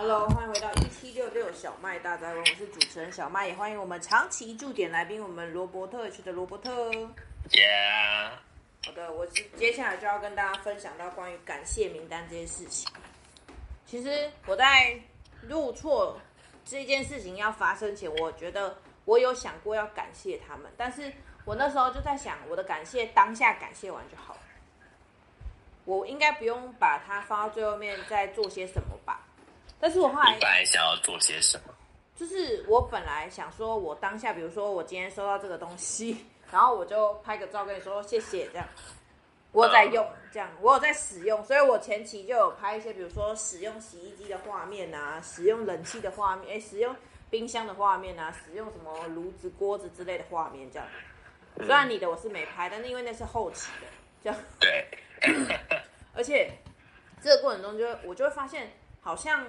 Hello，欢迎回到1766小麦大宅问，我是主持人小麦，也欢迎我们长期驻点来宾，我们罗伯特 H 的罗伯特。 Yeah。 好的，我接下来就要跟大家分享到关于感谢名单这件事情。其实我在入错这件事情要发生前，我觉得我有想过要感谢他们，但是我那时候就在想，我的感谢当下感谢完就好了，我应该不用把它放到最后面再做些什么吧。但是我后来， 你本来想要做些什么？ 就是我本来想说，我当下，比如说我今天收到这个东西，然后我就拍个照跟你说谢谢，这样我有在用，这样我有在使用，所以我前期就有拍一些，比如说使用洗衣机的画面啊，使用冷气的画面，使用冰箱的画面啊，使用什么炉子、锅子之类的画面，这样。虽然你的我是没拍，但是因为那是后期的，这样。 对。 而且这个过程中我就会发现，好像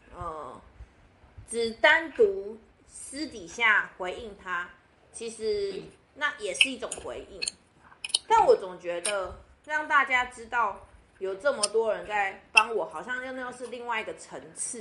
只单独私底下回应他，其实那也是一种回应。但我总觉得让大家知道有这么多人在帮我，好像又是另外一个层次。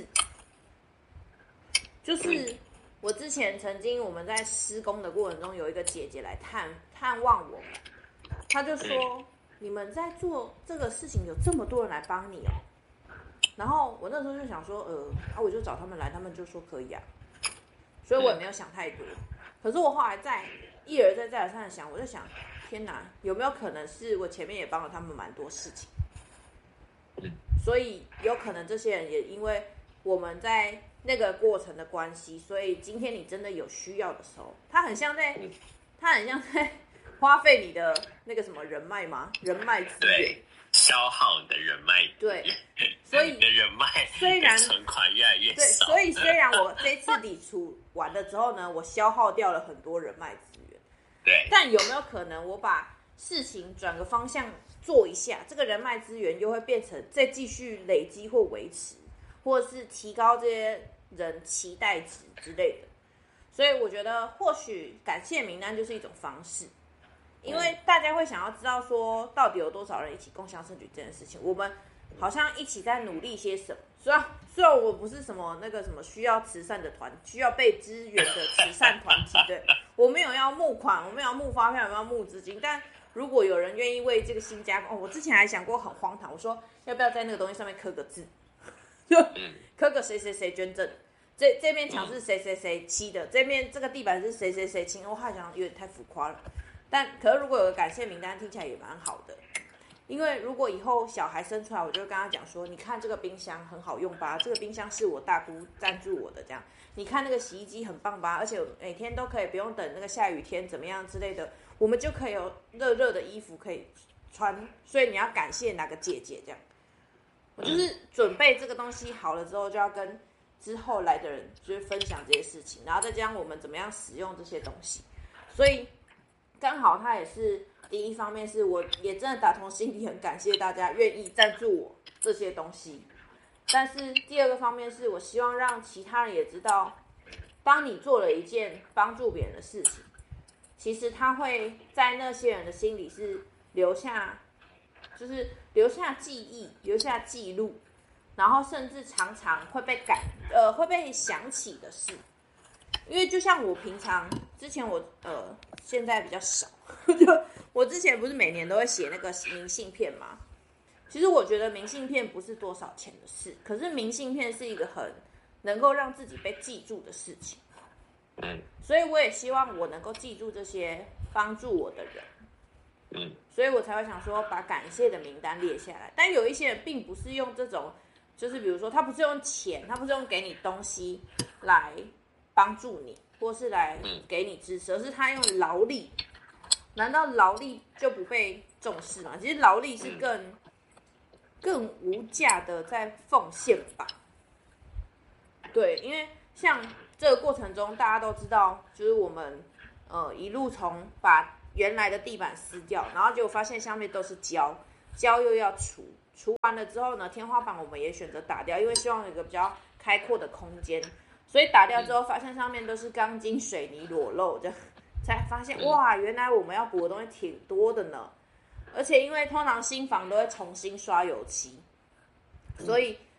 就是我之前曾经我们在施工的过程中，有一个姐姐来探望我们，她就说：“你们在做这个事情，有这么多人来帮你哦。”然后我那时候就想说，我就找他们来，他们就说可以啊，所以我也没有想太多。可是我后来再一而再再而三的想，我就想，天哪，有没有可能是我前面也帮了他们蛮多事情，所以有可能这些人也因为我们在那个过程的关系，所以今天你真的有需要的时候，他很像在花费你的那个什么人脉吗？人脉资源。 对，消耗你的人脉。 对，所以你的人脉虽然存款越来越少。 对，所以虽然我这次抵除完了之后呢，我消耗掉了很多人脉资源。 对。 但有没有可能我把事情转个方向做一下，这个人脉资源又会变成再继续累积或维持，或者是提高这些人期待值之类的？所以我觉得或许感谢名单就是一种方式。因为大家会想要知道说，到底有多少人一起共襄盛举这件事情，我们好像一起在努力些什么。虽然我不是什么那个什么需要慈善的团，需要被支援的慈善团体，对，我没有要募款，我没有要募发票，我没有要募资金。但如果有人愿意为这个新加工，我之前还想过很荒唐，我说要不要在那个东西上面刻个字，就刻个谁谁谁捐赠。这面墙是谁谁谁漆的，这面这个地板是谁谁谁清，我好像有点太浮夸了。但可是如果有个感谢名单，听起来也蛮好的。因为如果以后小孩生出来，我就会跟他讲说，你看这个冰箱很好用吧，这个冰箱是我大姑赞助我的，这样。你看那个洗衣机很棒吧，而且每天都可以不用等那个下雨天怎么样之类的，我们就可以有热热的衣服可以穿。所以你要感谢哪个姐姐这样。我就是准备这个东西好了之后，就要跟之后来的人就是分享这些事情，然后再加上我们怎么样使用这些东西。所以刚好它也是第一方面，是我也真的打从心底很感谢大家愿意赞助我这些东西。但是第二个方面是我希望让其他人也知道，当你做了一件帮助别人的事情，其实他会在那些人的心里是留下记忆，留下记录，然后甚至常常会被想起的事。因为就像我平常之前现在比较少，就我之前不是每年都会写那个明信片吗？其实我觉得明信片不是多少钱的事，可是明信片是一个很能够让自己被记住的事情。所以我也希望我能够记住这些帮助我的人。所以我才会想说把感谢的名单列下来。但有一些人并不是用这种，就是比如说他不是用钱，他不是用给你东西来帮助你，或是来给你支持，而是他用劳力。难道劳力就不被重视吗？其实劳力是更无价的在奉献吧。对，因为像这个过程中，大家都知道，就是我们一路从把原来的地板撕掉，然后结果发现下面都是胶又要除完了之后呢，天花板我们也选择打掉，因为希望有一个比较开阔的空间。所以打掉之后，发现上面都是钢筋水泥裸露的，才发现哇，原来我们要补的东西挺多的呢。而且因为通常新房都会重新刷油漆，所以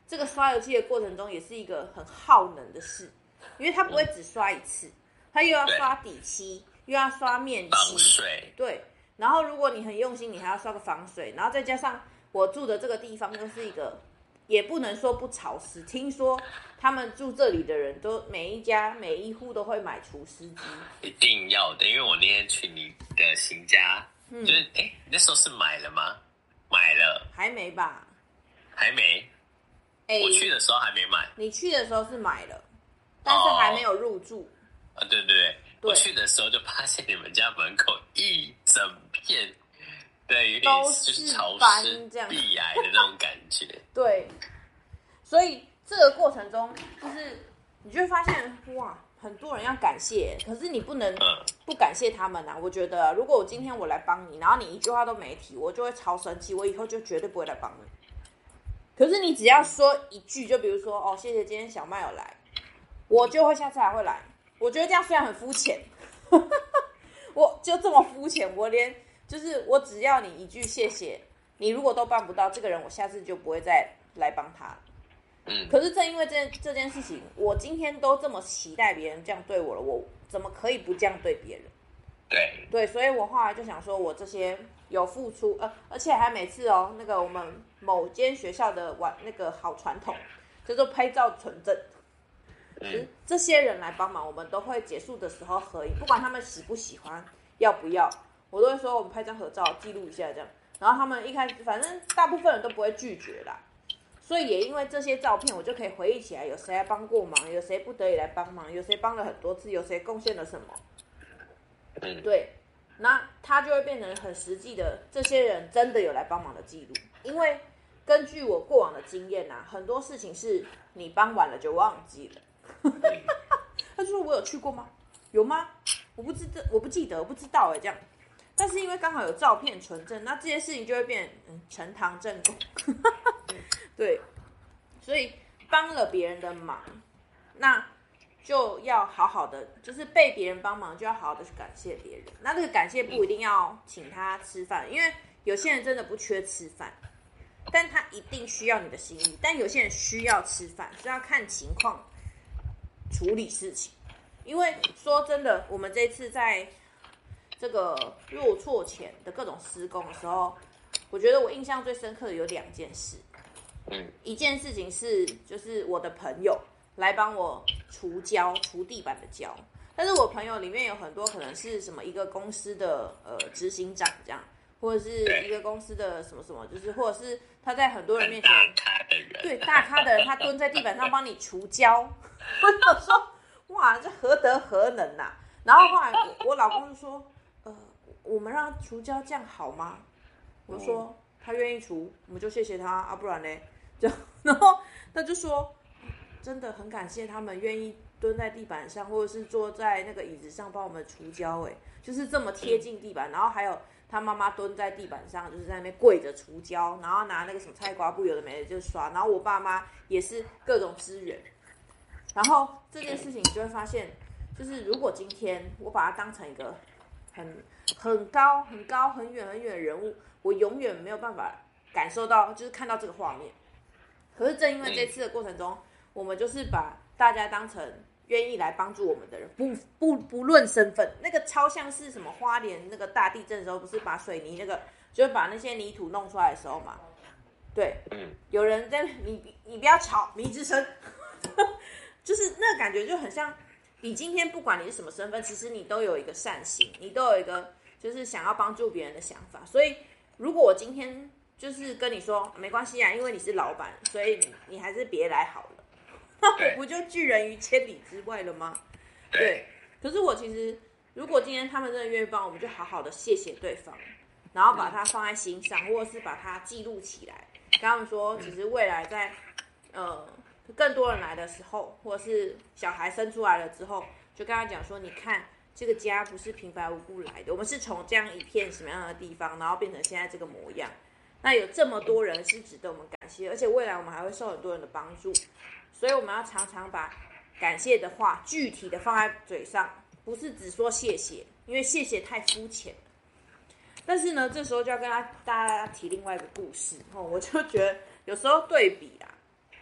这个刷油漆的过程中也是一个很耗能的事，因为它不会只刷一次，它又要刷底漆，又要刷面漆， 防水， 对。然后如果你很用心，你还要刷个防水，然后再加上我住的这个地方又是一个，也不能说不潮湿，听说他们住这里的人都每一户都会买除湿机， 一定要的，因为我那天去你的新家，就是你那时候是买了吗？买了， 还没吧？ 还没。我去的时候还没买。 你去的时候是买了，但是还没有入住。 对对对，我去的时候就发现你们家门口一整片，对，有点就是潮湿、壁癌的那种感觉。 对，所以这个过程中，就是你就会发现，哇，很多人要感谢，可是你不能不感谢他们啊。我觉得，如果我今天我来帮你，然后你一句话都没提，我就会超生气，我以后就绝对不会来帮你。可是你只要说一句，就比如说哦，谢谢今天小麦有来，我就会下次还会来。我觉得这样虽然很肤浅，我就这么肤浅，我连就是我只要你一句谢谢，你如果都办不到，这个人我下次就不会再来帮他了。可是正因为这件事情，我今天都这么期待别人这样对我了，我怎么可以不这样对别人？对，所以我后来就想说，我这些有付出，而且还每次哦，那个我们某间学校的那个好传统，叫做拍照存证。这些人来帮忙，我们都会结束的时候合影，不管他们喜不喜欢，要不要，我都会说我们拍张合照记录一下这样。然后他们一开始，反正大部分人都不会拒绝啦。所以也因为这些照片，我就可以回忆起来有谁来帮过忙，有谁不得已来帮忙，有谁帮了很多次，有谁贡献了什么。对，那他就会变成很实际的，这些人真的有来帮忙的记录。因为根据我过往的经验啊，很多事情是你帮完了就忘记了。他就说我有去过吗？有吗？我不记得，我不知道这样。但是因为刚好有照片存证，那这些事情就会变呈堂证供。对，所以帮了别人的忙，那就要好好的，就是被别人帮忙就要好好的去感谢别人。那这个感谢不一定要请他吃饭，因为有些人真的不缺吃饭，但他一定需要你的心意。但有些人需要吃饭，是要看情况处理事情。因为说真的，我们这次在这个落错前的各种施工的时候，我觉得我印象最深刻的有2件事。一件事情是，就是我的朋友来帮我除地板的胶，但是我朋友里面有很多可能是什么一个公司的执行长这样，或者是一个公司的什么什么，就是或者是他在很多人面前大咖的人，他蹲在地板上帮你除胶。我想说，哇，这何德何能啊？然后后来我老公就说，我们让他除胶这样好吗？我说他愿意除，我们就谢谢他啊，不然呢？然后他就说，真的很感谢他们愿意蹲在地板上，或者是坐在那个椅子上帮我们除胶，就是这么贴近地板。然后还有他妈妈蹲在地板上，就是在那边跪着除胶，然后拿那个什么菜瓜布有的没的就刷。然后我爸妈也是各种支援。然后这件事情你就会发现，就是如果今天我把它当成一个很高、很远的人物，我永远没有办法感受到，就是看到这个画面。可是正因为这次的过程中，我们就是把大家当成愿意来帮助我们的人，不论身份。那个超像是什么花莲那个大地震的时候，不是把水泥那个，就是把那些泥土弄出来的时候嘛？对，有人在你不要吵，迷之声，就是那个感觉就很像。你今天不管你是什么身份，其实你都有一个善心，你都有一个就是想要帮助别人的想法。所以如果我今天就是跟你说没关系啊，因为你是老板，所以你还是别来好了，我不就拒人于千里之外了吗？对。可是我其实如果今天他们真的愿意帮，我们就好好的谢谢对方，然后把它放在心上，或者是把它记录起来，跟他们说，其实未来在更多人来的时候，或者是小孩生出来了之后，就跟他讲说，你看这个家不是平白无故来的，我们是从这样一片什么样的地方，然后变成现在这个模样。那有这么多人是值得我们感谢，而且未来我们还会受很多人的帮助，所以我们要常常把感谢的话具体的放在嘴上，不是只说谢谢，因为谢谢太肤浅了。但是呢，这时候就要跟大家提另外一个故事，我就觉得有时候对比啦，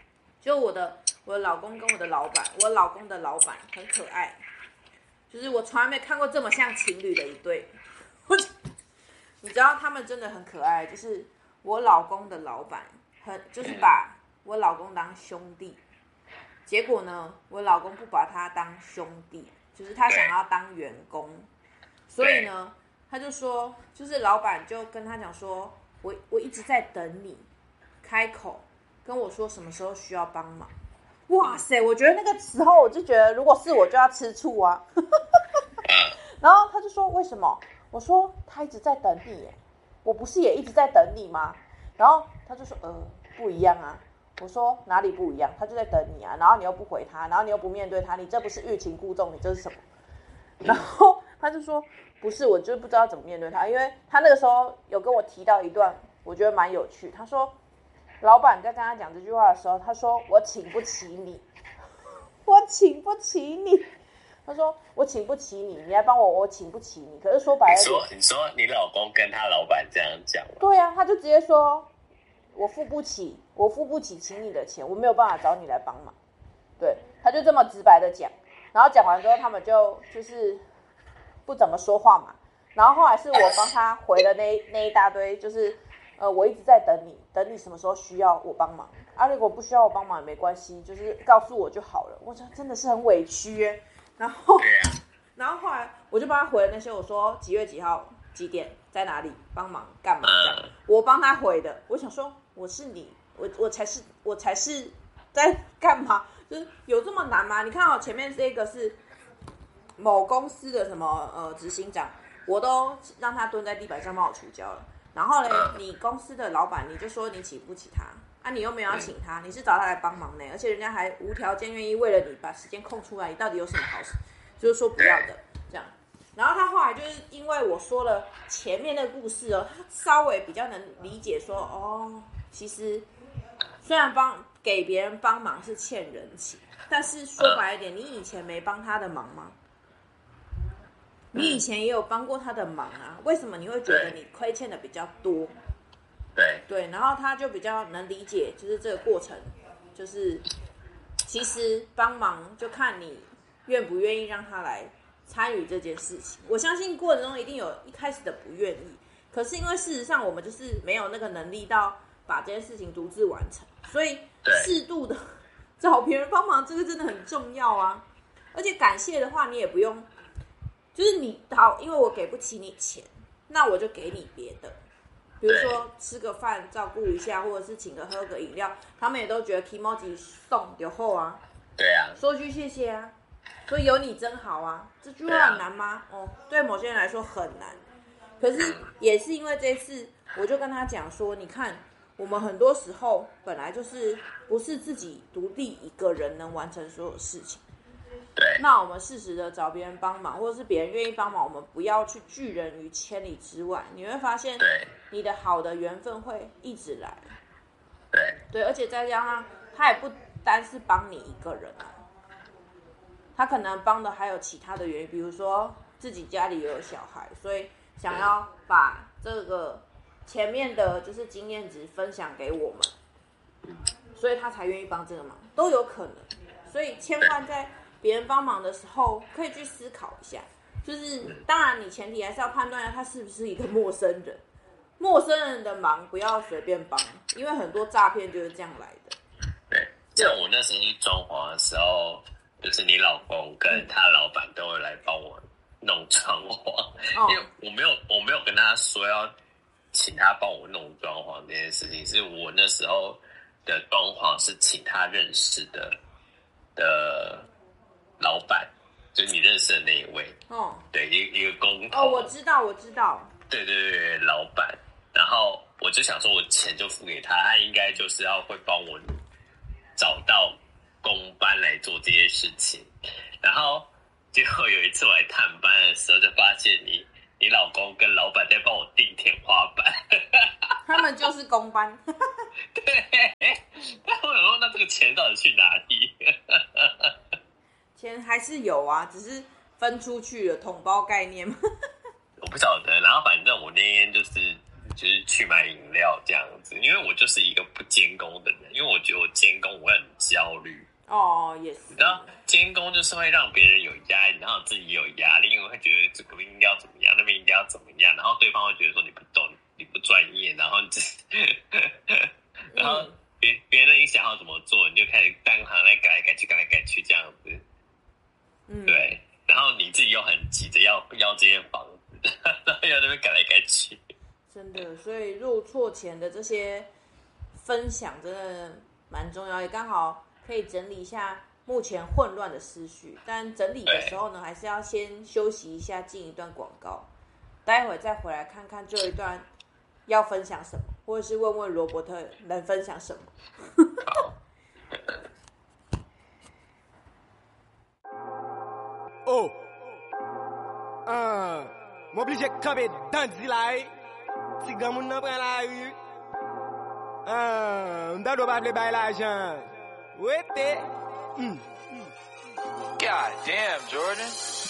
就我的老公跟我的老板，我老公的老板很可爱，就是我从来没看过这么像情侣的一对。你知道他们真的很可爱，就是我老公的老板就是把我老公当兄弟，结果呢，我老公不把他当兄弟，就是他想要当员工，所以呢，他就说，就是老板就跟他讲说，我一直在等你开口跟我说什么时候需要帮忙。哇塞，我觉得那个时候我就觉得，如果是我就要吃醋啊。然后他就说为什么？我说他一直在等你耶，我不是也一直在等你吗？然后他就说不一样啊。我说哪里不一样？他就在等你啊，然后你又不回他，然后你又不面对他，你这不是欲擒故纵，你这是什么？然后他就说不是，我就是不知道怎么面对他，因为他那个时候有跟我提到一段，我觉得蛮有趣。他说老板在跟他讲这句话的时候，他说我请不起你，我请不起你。他说我请不起你，你来帮我，我请不起你。可是说白了， 你说你老公跟他老板这样讲吗？ 对啊，他就直接说我付不起请你的钱，我没有办法找你来帮忙。对，他就这么直白的讲。然后讲完之后，他们就是不怎么说话嘛。然后后来是我帮他回了那一大堆，就是我一直在等你什么时候需要我帮忙啊？如果不需要我帮忙也没关系，就是告诉我就好了。我觉得真的是很委屈耶。然后后来我就帮他回了那些，我说几月几号几点在哪里帮忙干嘛这样，我帮他回的。我想说我是你，我才是在干嘛？就是有这么难吗？你看前面这个是某公司的什么执行长，我都让他蹲在地板上帮我除胶了。然后呢，你公司的老板你就说你请不起他啊，你又没有要请他，你是找他来帮忙呢，而且人家还无条件愿意为了你把时间空出来，你到底有什么好事？就是说不要的这样。然后他后来就是因为我说了前面的故事他稍微比较能理解说其实虽然给别人帮忙是欠人情，但是说白一点，你以前没帮他的忙吗？你以前也有帮过他的忙啊，为什么你会觉得你亏欠的比较多？对，然后他就比较能理解，就是这个过程，就是其实帮忙就看你愿不愿意让他来参与这件事情。我相信过程中一定有一开始的不愿意，可是因为事实上我们就是没有那个能力到把这件事情独自完成，所以适度的找别人帮忙，这个真的很重要啊。而且感谢的话，你也不用，就是你好，因为我给不起你钱，那我就给你别的。比如说吃个饭照顾一下，或者是请喝个饮料，他们也都觉得 Kimoji 送就好啊。 对啊， 说句谢谢啊，说有你真好啊，这句话很难吗？对某些人来说很难。可是也是因为这次，我就跟他讲说，你看我们很多时候本来就是不是自己独立一个人能完成所有事情。 对， 那我们适时的找别人帮忙，或者是别人愿意帮忙，我们不要去拒人于千里之外。你会发现，你的好的缘分会一直来。对，而且再加上他也不单是帮你一个人啊，他可能帮的还有其他的原因，比如说自己家里也有小孩，所以想要把这个前面的就是经验值分享给我们，所以他才愿意帮这个忙，都有可能。所以千万在别人帮忙的时候，可以去思考一下，就是当然你前提还是要判断一下他是不是一个陌生人，陌生人的忙不要随便帮，因为很多诈骗就是这样来的。 对，像我那时候装潢的时候，就是你老公跟他老板都会来帮我弄装潢，因为我没有跟他说要请他帮我弄装潢这件事情，是我那时候的装潢是请他认识的老板，就是你认识的那一位，对，一个工头， 我知道， 对，老板。然后我就想说，我钱就付给他，他应该就是要会帮我找到工班来做这些事情。然后结果有一次我来探班的时候，就发现你老公跟老板在帮我钉天花板， 他们就是工班。 对，但我想说，那这个钱到底去哪里？ 钱还是有啊，只是分出去了，统包概念嘛。 我不晓得，然后反正我那天就是就是去买饮料这样子，因为我就是一个不监工的人，因为我觉得我监工我会很焦虑。 哦，也是。 你知道监工就是会让别人有压力，然后自己也有压力，因为会觉得这个应该要怎么样，那边应该要怎么样，然后对方会觉得说你不懂，你不专业，然后然后别人一想要怎么做，你就开始当行来改来改去，改来改去这样子。对，然后你自己又很急着要这间房子，然后又在那边改来改去。 真的，所以入错前的这些分享真的蛮重要，也刚好可以整理一下目前混乱的思绪。但整理的时候呢，还是要先休息一下，进一段广告，待会再回来看看最后一段要分享什么，或者是问问罗伯特能分享什么。 Oh, m'oblige camper dans le lac. Si grand moun nan prend la rue, m'da doit pas vle bay l'argent. Ouais, God damn, Jordan.